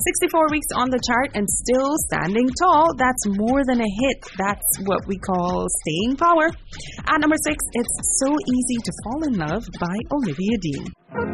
64 weeks on the chart and still standing tall. That's more than a hit. That's what we call staying power. At number 6, It's So Easy to Fall in Love by Olivia Dean.